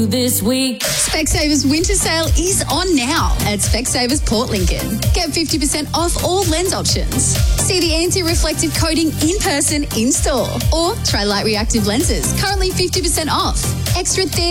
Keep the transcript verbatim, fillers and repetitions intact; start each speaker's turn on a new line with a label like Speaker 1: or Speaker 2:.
Speaker 1: this week.
Speaker 2: Specsavers winter sale is on now at Specsavers Port Lincoln. Get fifty percent off all lens options. See the anti-reflective coating in person in store. Or try light reactive lenses, currently fifty percent off. Extra thin